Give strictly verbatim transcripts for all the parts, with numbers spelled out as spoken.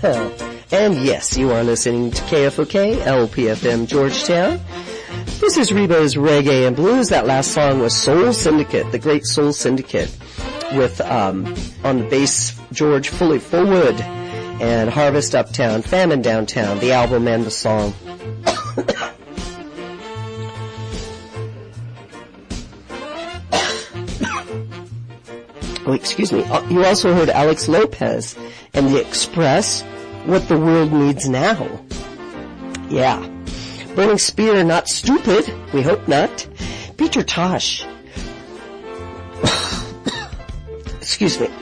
And yes, you are listening to K F O K, L P F M, Georgetown. This is Rebo's Reggae and Blues. That last song was Soul Syndicate, the great Soul Syndicate, with, um, on the bass, George Fully Fullwood, and Harvest Uptown, Famine Downtown, the album and the song. Oh, excuse me. You also heard Alex Lopez and The Express, What the World Needs Now. Yeah. Burning Spear, Not Stupid. We hope not. Peter Tosh. Excuse me.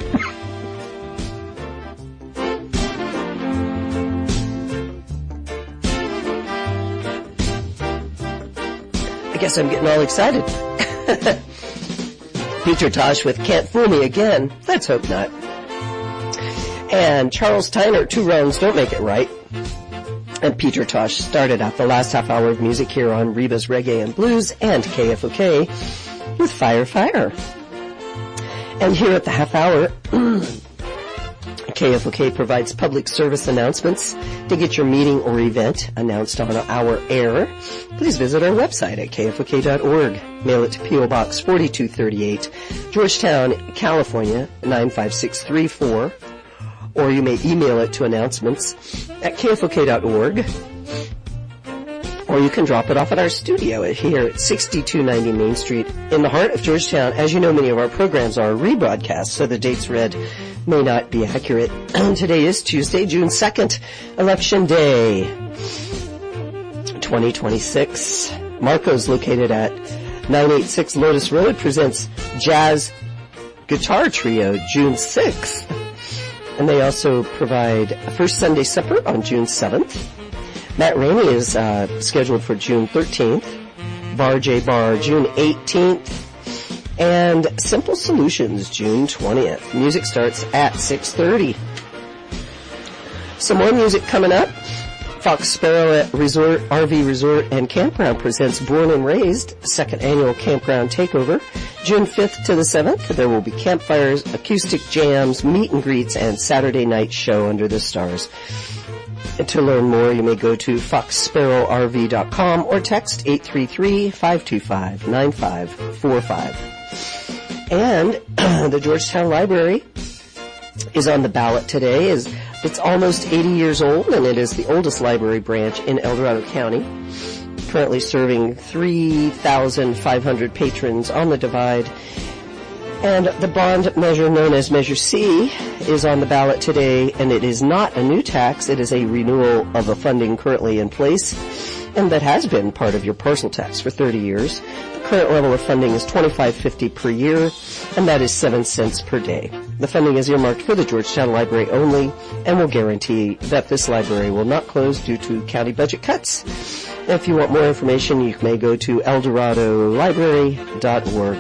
I guess I'm getting all excited. Peter Tosh with Can't Fool Me Again. Let's hope not. And Charles Tyner, Two Wrongs Don't Make It Right. And Peter Tosh started out the last half hour of music here on Reba's Reggae and Blues and K F O K with Fire Fire. And here at the half hour, K F O K provides public service announcements. To get your meeting or event announced on our air, please visit our website at K F O K dot org. Mail it to P O Box forty-two thirty-eight, Georgetown, California, nine five six three four. Or you may email it to announcements at K F O K dot org. Or you can drop it off at our studio here at sixty-two ninety Main Street in the heart of Georgetown. As you know, many of our programs are rebroadcast, so the dates read may not be accurate. Today is Tuesday, June second, Election Day, twenty twenty-six. Marco's, located at nine eighty-six Lotus Road, presents Jazz Guitar Trio June sixth. And they also provide a First Sunday Supper on June seventh. Matt Rainey is uh, scheduled for June thirteenth. Bar J Bar June eighteenth. And Simple Solutions June twentieth. Music starts at six thirty. Some more music coming up. Fox Sparrow at Resort R V Resort and Campground presents Born and Raised, second annual campground takeover. June fifth to the seventh, there will be campfires, acoustic jams, meet and greets, and Saturday night show under the stars. And to learn more, you may go to fox sparrow r v dot com or text eight three three, five two five, nine five four five. And the Georgetown Library is on the ballot today. Is It's almost eighty years old, and it is the oldest library branch in El Dorado County, currently serving three thousand five hundred patrons on the Divide. And the bond measure known as Measure C is on the ballot today, and it is not a new tax. It is a renewal of a funding currently in place, and that has been part of your parcel tax for thirty years. The current level of funding is twenty-five fifty per year, and that is seven cents per day. The funding is earmarked for the Georgetown Library only, and will guarantee that this library will not close due to county budget cuts. If you want more information, you may go to el dorado library dot org.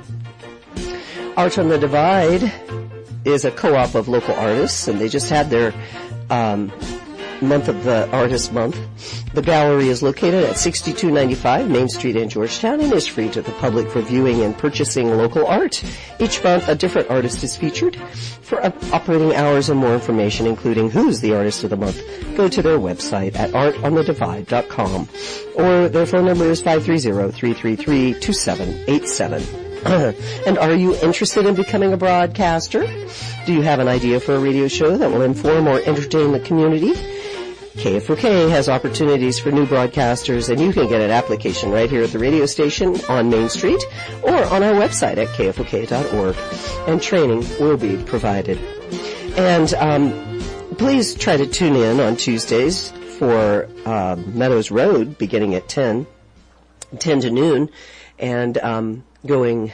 Art on the Divide is a co-op of local artists, and they just had their um, month of the Artist Month. The gallery is located at sixty-two ninety-five Main Street in Georgetown and is free to the public for viewing and purchasing local art. Each month, a different artist is featured. For operating hours and more information, including who's the artist of the month, go to their website at art on the divide dot com, or their phone number is five three zero, three three three, two seven eight seven. And are you interested in becoming a broadcaster? Do you have an idea for a radio show that will inform or entertain the community? K F O K has opportunities for new broadcasters, and you can get an application right here at the radio station on Main Street or on our website at K F O K dot org, and training will be provided. And um, please try to tune in on Tuesdays for um, Meadows Road beginning at ten, ten to noon, and um, going...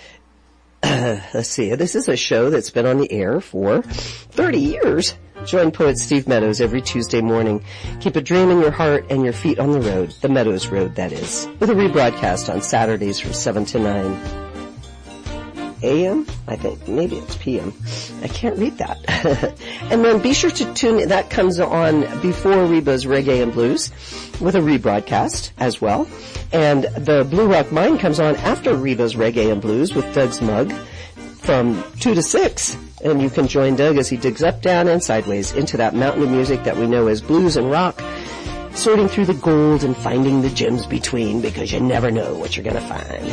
Uh, let's see, this is a show that's been on the air for thirty years. Join poet Steve Meadows every Tuesday morning. Keep a dream in your heart and your feet on the road, the Meadows Road, that is, with a rebroadcast on Saturdays from seven to nine a m I think. Maybe it's p m I can't read that. And then be sure to tune in. That comes on before Reba's Reggae and Blues with a rebroadcast as well. And the Blue Rock Mine comes on after Reba's Reggae and Blues with Doug's Mug from two to six. And you can join Doug as he digs up, down, and sideways into that mountain of music that we know as blues and rock, sorting through the gold and finding the gems between, because you never know what you're going to find.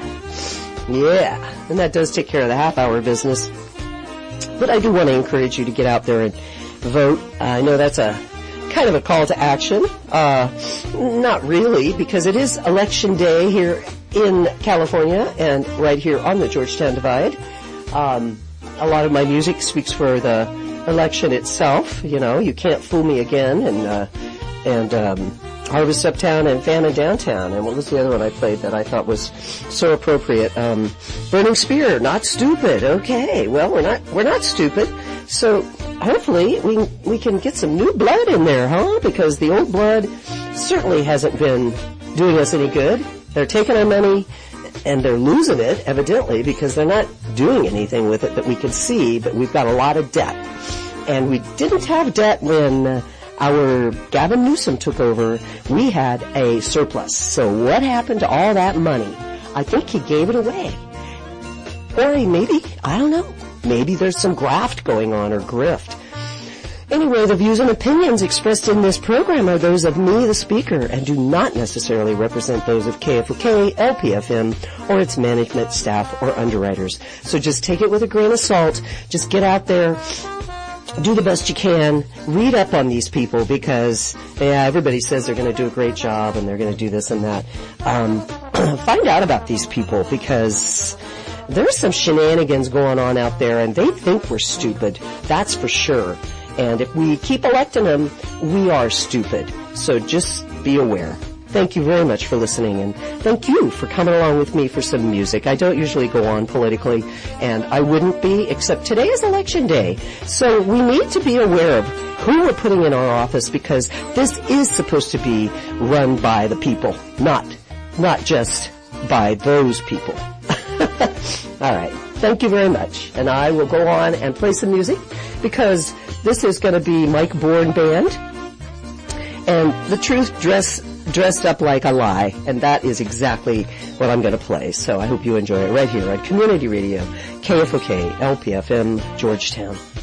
Yeah, and that does take care of the half-hour business. But I do want to encourage you to get out there and vote. Uh, I know that's a kind of a call to action. Uh, not really, because it is Election Day here in California and right here on the Georgetown Divide. Um, a lot of my music speaks for the election itself. You know, You Can't Fool Me Again, and uh, and um, Harvest Uptown and Famine Downtown. And what was the other one I played that I thought was so appropriate? Um, Burning Spear, Not Stupid. Okay, well, we're not we're not stupid. So hopefully we we can get some new blood in there, huh? Because the old blood certainly hasn't been doing us any good. They're taking our money and they're losing it, evidently, because they're not doing anything with it that we can see, but we've got a lot of debt. And we didn't have debt when uh, our Gavin Newsom took over. We had a surplus. So what happened to all that money? I think he gave it away. Or he maybe, I don't know, maybe there's some graft going on, or grift. Anyway, the views and opinions expressed in this program are those of me, the speaker, and do not necessarily represent those of K F O K, L P F M, or its management, staff, or underwriters. So just take it with a grain of salt. Just get out there, do the best you can, read up on these people, because, yeah, everybody says they're going to do a great job and they're going to do this and that. Um, find out about these people, because there's some shenanigans going on out there, and they think we're stupid. That's for sure. And if we keep electing them, we are stupid. So just be aware. Thank you very much for listening, and thank you for coming along with me for some music. I don't usually go on politically, and I wouldn't be, except today is election day. So we need to be aware of who we're putting in our office, because this is supposed to be run by the people, not, not just by those people. All right. Thank you very much. And I will go on and play some music, because this is going to be Mike Bourne Band, and The Truth dress, dressed up like a lie, and that is exactly what I'm going to play. So I hope you enjoy it right here on Community Radio, K F O K, L P F M, Georgetown.